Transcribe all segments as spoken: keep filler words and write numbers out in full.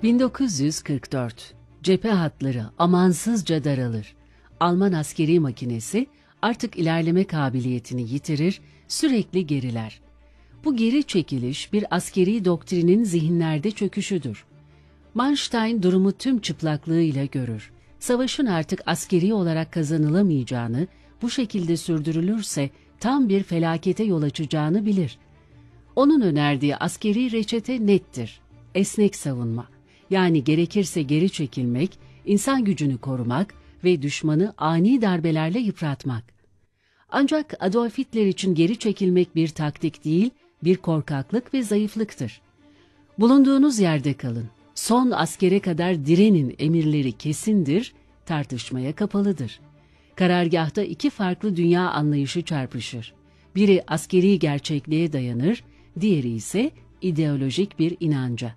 bin dokuz yüz kırk dört. Cephe hatları amansızca daralır. Alman askeri makinesi artık ilerleme kabiliyetini yitirir, sürekli geriler. Bu geri çekiliş bir askeri doktrinin zihinlerde çöküşüdür. Manstein durumu tüm çıplaklığıyla görür. Savaşın artık askeri olarak kazanılamayacağını, bu şekilde sürdürülürse tam bir felakete yol açacağını bilir. Onun önerdiği askeri reçete nettir. Esnek savunma. Yani gerekirse geri çekilmek, insan gücünü korumak ve düşmanı ani darbelerle yıpratmak. Ancak Adolf Hitler için geri çekilmek bir taktik değil, bir korkaklık ve zayıflıktır. Bulunduğunuz yerde kalın, son askere kadar direnin emirleri kesindir, tartışmaya kapalıdır. Karargâhta iki farklı dünya anlayışı çarpışır. Biri askeri gerçekliğe dayanır, diğeri ise ideolojik bir inanca.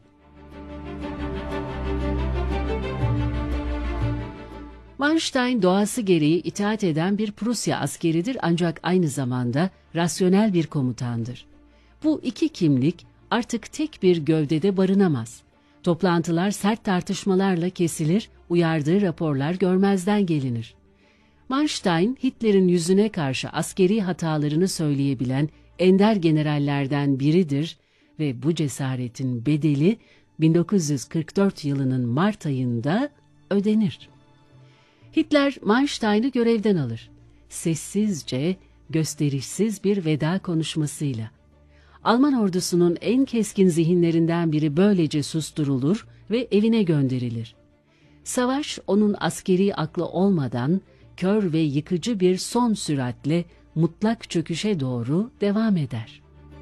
Manstein doğası gereği itaat eden bir Prusya askeridir ancak aynı zamanda rasyonel bir komutandır. Bu iki kimlik artık tek bir gövdede barınamaz. Toplantılar sert tartışmalarla kesilir, uyardığı raporlar görmezden gelinir. Manstein, Hitler'in yüzüne karşı askeri hatalarını söyleyebilen ender generallerden biridir ve bu cesaretin bedeli bin dokuz yüz kırk dört yılının Mart ayında ödenir. Hitler Manstein'ı görevden alır. Sessizce, gösterişsiz bir veda konuşmasıyla. Alman ordusunun en keskin zihinlerinden biri böylece susturulur ve evine gönderilir. Savaş onun askeri aklı olmadan kör ve yıkıcı bir son süratle mutlak çöküşe doğru devam eder.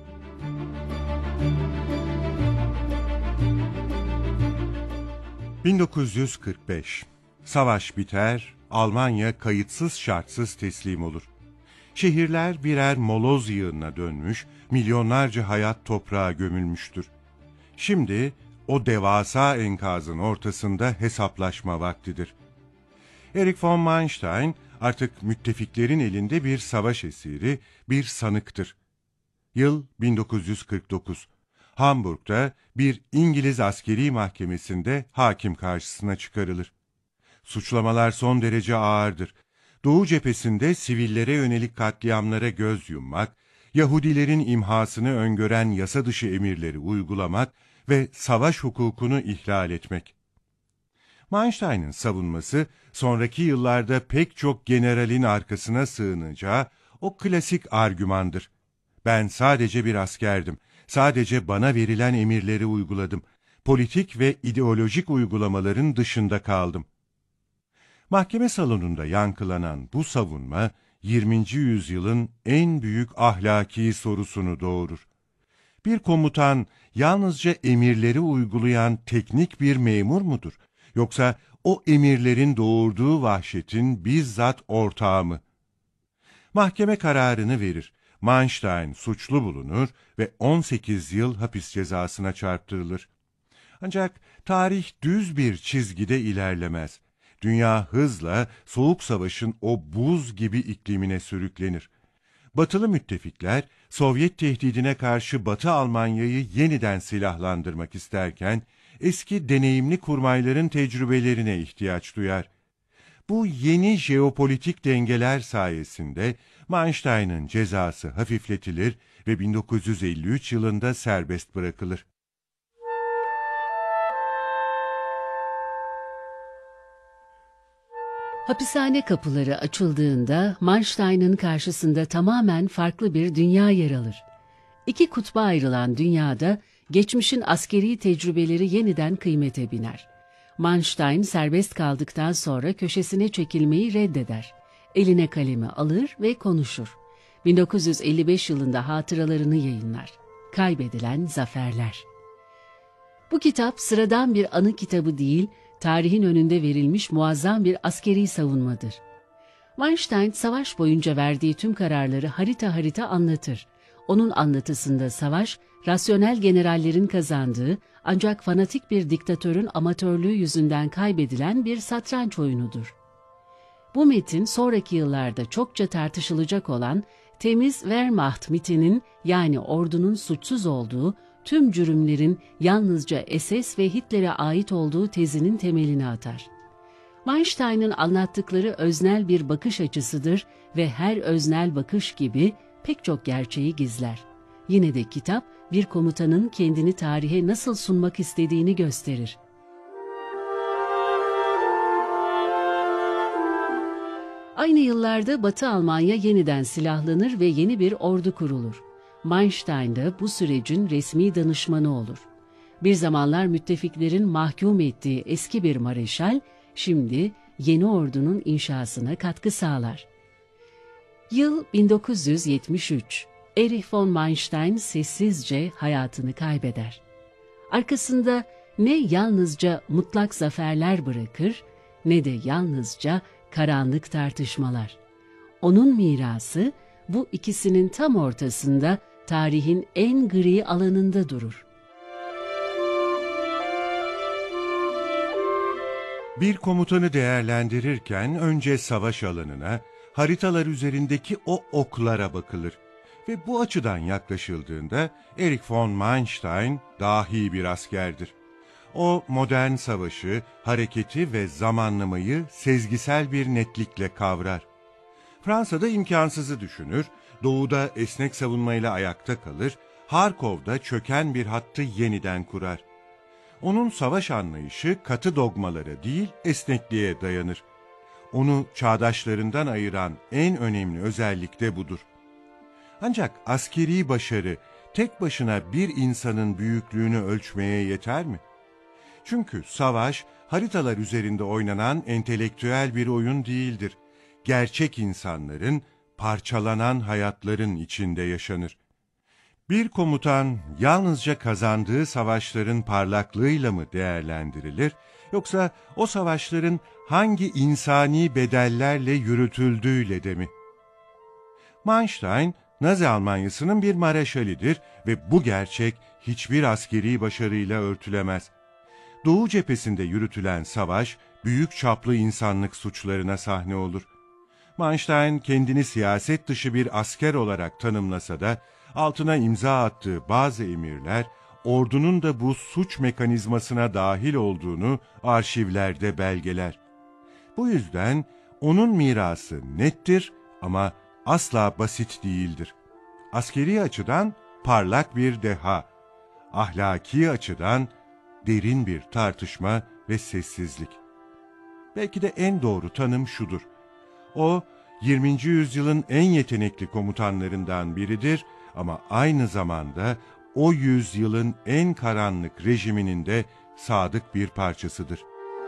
bin dokuz yüz kırk beş. Savaş biter, Almanya kayıtsız şartsız teslim olur. Şehirler birer moloz yığınına dönmüş, milyonlarca hayat toprağa gömülmüştür. Şimdi o devasa enkazın ortasında hesaplaşma vaktidir. Erich von Manstein artık müttefiklerin elinde bir savaş esiri, bir sanıktır. Yıl bin dokuz yüz kırk dokuz. Hamburg'da bir İngiliz askeri mahkemesinde hakim karşısına çıkarılır. Suçlamalar son derece ağırdır. Doğu cephesinde sivillere yönelik katliamlara göz yummak, Yahudilerin imhasını öngören yasa dışı emirleri uygulamak ve savaş hukukunu ihlal etmek. Manstein'ın savunması, sonraki yıllarda pek çok generalin arkasına sığınacağı o klasik argümandır. Ben sadece bir askerdim, sadece bana verilen emirleri uyguladım, politik ve ideolojik uygulamaların dışında kaldım. Mahkeme salonunda yankılanan bu savunma, yirminci yüzyılın en büyük ahlaki sorusunu doğurur. Bir komutan yalnızca emirleri uygulayan teknik bir memur mudur? Yoksa o emirlerin doğurduğu vahşetin bizzat ortağı mı? Mahkeme kararını verir. Manstein suçlu bulunur ve on sekiz yıl hapis cezasına çarptırılır. Ancak tarih düz bir çizgide ilerlemez. Dünya hızla Soğuk Savaş'ın o buz gibi iklimine sürüklenir. Batılı müttefikler Sovyet tehdidine karşı Batı Almanya'yı yeniden silahlandırmak isterken eski deneyimli kurmayların tecrübelerine ihtiyaç duyar. Bu yeni jeopolitik dengeler sayesinde Manstein'ın cezası hafifletilir ve bin dokuz yüz elli üç yılında serbest bırakılır. Hapishane kapıları açıldığında Manstein'ın karşısında tamamen farklı bir dünya yer alır. İki kutba ayrılan dünyada geçmişin askeri tecrübeleri yeniden kıymete biner. Manstein serbest kaldıktan sonra köşesine çekilmeyi reddeder. Eline kalemi alır ve konuşur. bin dokuz yüz elli beş yılında hatıralarını yayınlar. Kaybedilen Zaferler. Bu kitap sıradan bir anı kitabı değil, tarihin önünde verilmiş muazzam bir askeri savunmadır. Manstein savaş boyunca verdiği tüm kararları harita harita anlatır. Onun anlatısında savaş, rasyonel generallerin kazandığı ancak fanatik bir diktatörün amatörlüğü yüzünden kaybedilen bir satranç oyunudur. Bu metin sonraki yıllarda çokça tartışılacak olan temiz Wehrmacht mitinin, yani ordunun suçsuz olduğu, tüm cürümlerin yalnızca S S ve Hitler'e ait olduğu tezinin temelini atar. Manstein'ın anlattıkları öznel bir bakış açısıdır ve her öznel bakış gibi pek çok gerçeği gizler. Yine de kitap, bir komutanın kendini tarihe nasıl sunmak istediğini gösterir. Aynı yıllarda Batı Almanya yeniden silahlanır ve yeni bir ordu kurulur. Manstein de bu sürecin resmi danışmanı olur. Bir zamanlar müttefiklerin mahkum ettiği eski bir mareşal, şimdi yeni ordunun inşasına katkı sağlar. Yıl bin dokuz yüz yetmiş üç. Erich von Manstein sessizce hayatını kaybeder. Arkasında ne yalnızca mutlak zaferler bırakır, ne de yalnızca karanlık tartışmalar. Onun mirası bu ikisinin tam ortasında, tarihin en gri alanında durur. Bir komutanı değerlendirirken önce savaş alanına, haritalar üzerindeki o oklara bakılır. Ve bu açıdan yaklaşıldığında Erich von Manstein dahi bir askerdir. O modern savaşı, hareketi ve zamanlamayı sezgisel bir netlikle kavrar. Fransa'da imkansızı düşünür, doğuda esnek savunmayla ayakta kalır, Harkov'da çöken bir hattı yeniden kurar. Onun savaş anlayışı katı dogmalara değil, esnekliğe dayanır. Onu çağdaşlarından ayıran en önemli özellik de budur. Ancak askeri başarı tek başına bir insanın büyüklüğünü ölçmeye yeter mi? Çünkü savaş, haritalar üzerinde oynanan entelektüel bir oyun değildir. Gerçek insanların, parçalanan hayatların içinde yaşanır. Bir komutan yalnızca kazandığı savaşların parlaklığıyla mı değerlendirilir, yoksa o savaşların hangi insani bedellerle yürütüldüğüyle de mi? Manstein, Nazi Almanyası'nın bir mareşalidir ve bu gerçek hiçbir askeri başarıyla örtülemez. Doğu cephesinde yürütülen savaş, büyük çaplı insanlık suçlarına sahne olur. Manstein kendini siyaset dışı bir asker olarak tanımlasa da, altına imza attığı bazı emirler, ordunun da bu suç mekanizmasına dahil olduğunu arşivlerde belgeler. Bu yüzden onun mirası nettir ama asla basit değildir. Askeri açıdan parlak bir deha, ahlaki açıdan derin bir tartışma ve sessizlik. Belki de en doğru tanım şudur: o, yirminci yüzyılın en yetenekli komutanlarından biridir ama aynı zamanda o yüzyılın en karanlık rejiminin de sadık bir parçasıdır.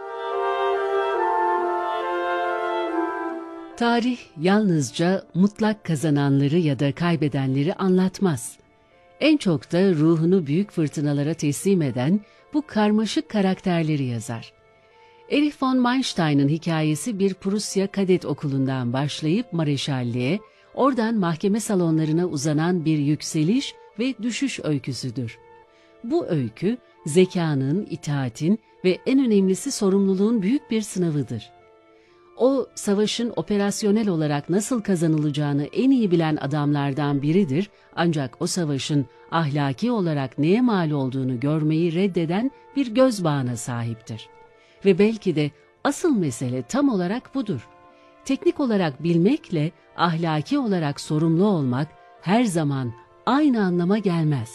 Tarih yalnızca mutlak kazananları ya da kaybedenleri anlatmaz. En çok da ruhunu büyük fırtınalara teslim eden bu karmaşık karakterleri yazar. Erich von Manstein'ın hikayesi bir Prusya kadet okulundan başlayıp mareşalliğe, oradan mahkeme salonlarına uzanan bir yükseliş ve düşüş öyküsüdür. Bu öykü, zekanın, itaatin ve en önemlisi sorumluluğun büyük bir sınavıdır. O, savaşın operasyonel olarak nasıl kazanılacağını en iyi bilen adamlardan biridir, ancak o savaşın ahlaki olarak neye mal olduğunu görmeyi reddeden bir göz bağına sahiptir. Ve belki de asıl mesele tam olarak budur. Teknik olarak bilmekle ahlaki olarak sorumlu olmak her zaman aynı anlama gelmez.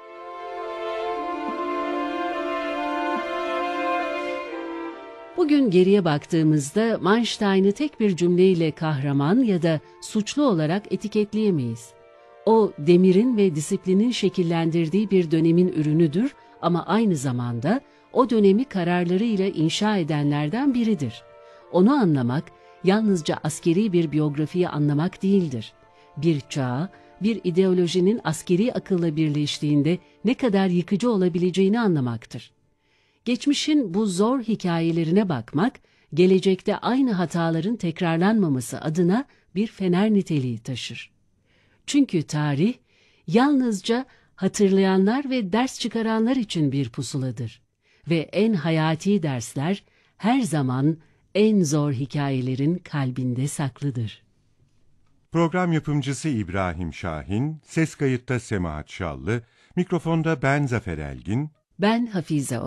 Bugün geriye baktığımızda Manstein'ı tek bir cümleyle kahraman ya da suçlu olarak etiketleyemeyiz. O, demirin ve disiplinin şekillendirdiği bir dönemin ürünüdür ama aynı zamanda o dönemi kararlarıyla inşa edenlerden biridir. Onu anlamak, yalnızca askeri bir biyografiyi anlamak değildir. Bir çağa, bir ideolojinin askeri akılla birleştiğinde ne kadar yıkıcı olabileceğini anlamaktır. Geçmişin bu zor hikayelerine bakmak, gelecekte aynı hataların tekrarlanmaması adına bir fener niteliği taşır. Çünkü tarih, yalnızca hatırlayanlar ve ders çıkaranlar için bir pusuladır. Ve en hayati dersler her zaman en zor hikayelerin kalbinde saklıdır. Program yapımcısı İbrahim Şahin, ses kayıtta Semahat Şallı, Mikrofonda ben Zafer Elgin. Ben Hafize